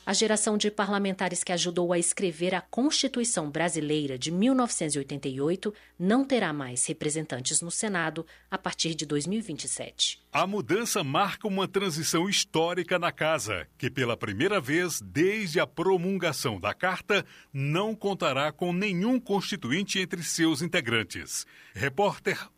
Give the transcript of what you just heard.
A geração de parlamentares que ajudou a escrever a Constituição Brasileira de 1988 não terá mais representantes no Senado a partir de 2027. A mudança marca uma transição histórica na casa, que pela primeira vez desde a promulgação da Carta não contará com nenhum constituinte entre seus integrantes. Repórter